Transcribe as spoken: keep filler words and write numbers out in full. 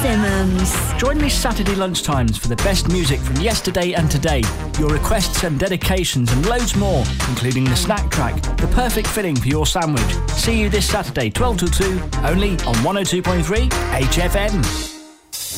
Simmons. Join me Saturday lunchtimes for the best music from yesterday and today, your requests and dedications and loads more, including the snack track, the perfect filling for your sandwich. See you this Saturday, twelve till two, only on one oh two point three H F M.